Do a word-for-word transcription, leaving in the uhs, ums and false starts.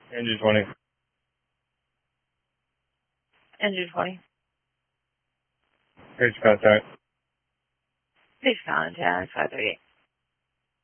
Engine twenty. Engine twenty. Here's contact. Please contact five thirty-eight.